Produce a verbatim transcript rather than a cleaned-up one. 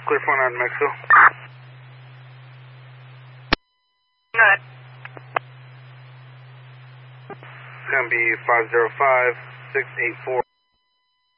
Clear phone out in Mexico. Good. It's going to be five zero five, six eight four.